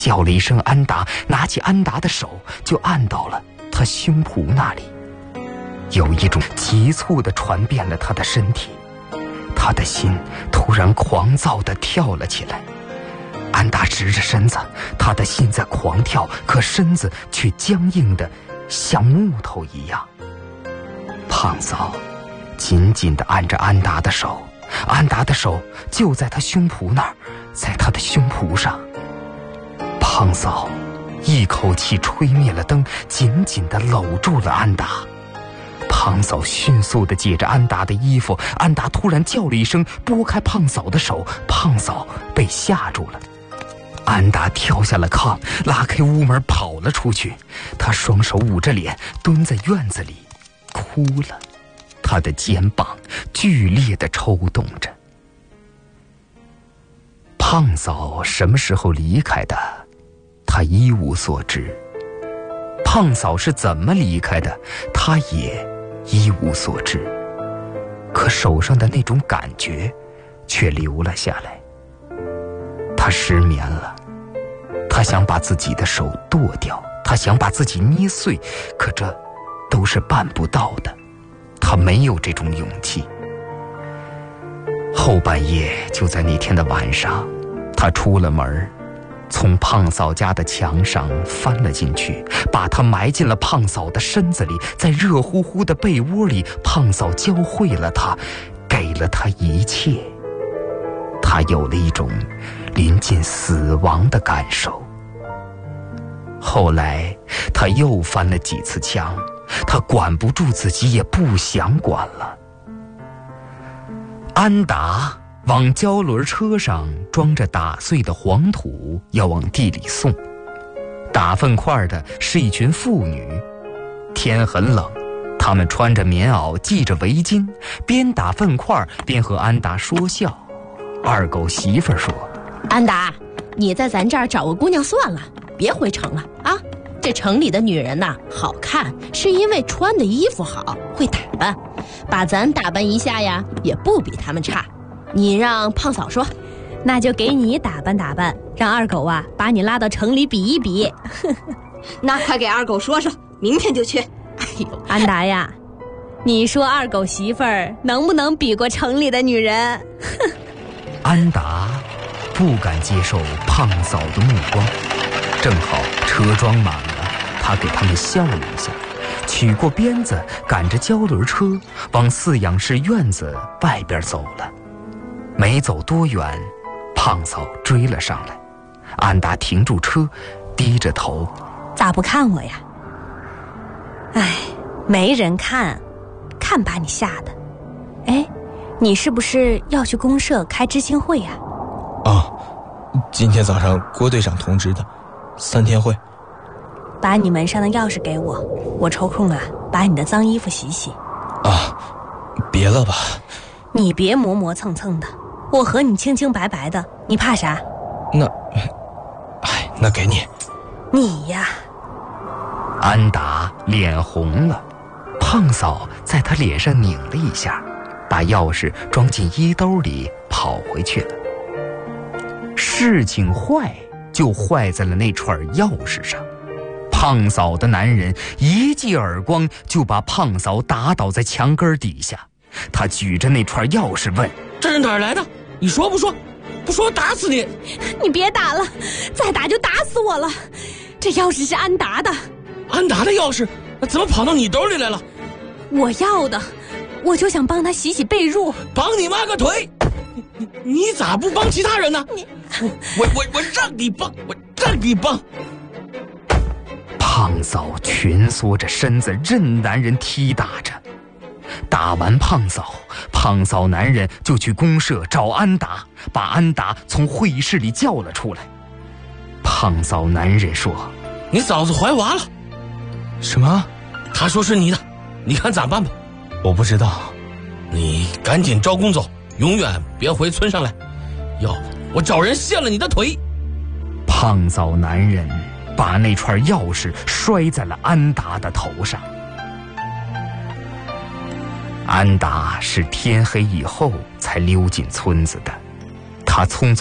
叫了一声安达，拿起安达的手就按到了他胸脯那里，有一种急促地传遍了他的身体，他的心突然狂躁地跳了起来。安达直着身子，他的心在狂跳，可身子却僵硬得像木头一样。胖嫂紧紧地按着安达的手，安达的手就在他胸脯那儿，在他的胸脯上。胖嫂一口气吹灭了灯，紧紧地搂住了安达。胖嫂迅速地解着安达的衣服，安达突然叫了一声，拨开胖嫂的手，胖嫂被吓住了。安达跳下了炕，拉开屋门跑了出去，他双手捂着脸蹲在院子里哭了，他的肩膀剧烈地抽动着。胖嫂什么时候离开的，他一无所知。胖嫂是怎么离开的，他也一无所知。可手上的那种感觉却留了下来。他失眠了，他想把自己的手剁掉，他想把自己捏碎，可这都是办不到的，他没有这种勇气。后半夜，就在那天的晚上，他出了门，从胖嫂家的墙上翻了进去，把他埋进了胖嫂的身子里。在热乎乎的被窝里，胖嫂教会了他，给了他一切。他有了一种临近死亡的感受。后来他又翻了几次墙，他管不住自己，也不想管了。安达往胶轮车上装着打碎的黄土，要往地里送。打粪块的是一群妇女，天很冷，她们穿着棉袄，系着围巾，边打粪块边和安达说笑。二狗媳妇说： 安达，你在咱这儿找个姑娘算了，别回城了啊！这城里的女人呐，好看是因为穿的衣服好，会打扮，把咱打扮一下呀，也不比她们差。你让胖嫂说， 那就给你打扮打扮，让二狗啊把你拉到城里比一比。 那快给二狗说说，明天就去。哎呦， 安达呀，你说二狗媳妇儿能不能比过城里的女人？ 安达不敢接受胖嫂的目光，正好车装满了，他给他们笑了一下，取过鞭子，赶着胶轮车往饲养室院子外边走了。没走多远，胖嫂追了上来。安达停住车，低着头： 咋不看我呀？哎，没人看，看把你吓的。哎，你是不是要去公社开知青会呀？ 哦，今天早上郭队长通知的，3天会。 把你门上的钥匙给我，我抽空啊把你的脏衣服洗洗。 啊，别了吧。 你别磨磨蹭蹭的，我和你清清白白的，你怕啥？ 那给你。 你呀。 安达脸红了，胖嫂在他脸上拧了一下，把钥匙装进衣兜里跑回去了。事情坏就坏在了那串钥匙上。胖嫂的男人一记耳光就把胖嫂打倒在墙根底下，他举着那串钥匙问： 这是哪儿来的？你说不说？不说打死你！ 你别打了，再打就打死我了。这钥匙是安达的。 安达的钥匙怎么跑到你兜里来了？ 我要的，我就想帮他洗洗被褥。 帮你妈个腿！你咋不帮其他人呢？我让你帮，我让你帮！ 胖嫂蜷缩着身子，任男人踢打着。打完胖嫂男人就去公社找安达，把安达从会议室里叫了出来。胖嫂男人说： 你嫂子怀娃了。 什么？ 他说是你的，你看咋办吧？ 我不知道。 你赶紧招工走，永远别回村上来，要不我找人卸了你的腿。 胖嫂男人把那串钥匙摔在了安达的头上。安达是天黑以后才溜进村子的，他匆匆